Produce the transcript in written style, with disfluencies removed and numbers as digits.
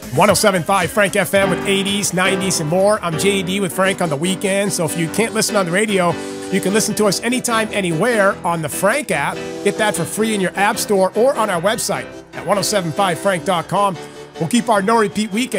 107.5 Frank FM with 80s, 90s, and more. I'm JD with Frank on the weekend. So if you can't listen on the radio, you can listen to us anytime, anywhere on the Frank app. Get that for free in your app store or on our website at 1075frank.com. We'll keep our no-repeat weekend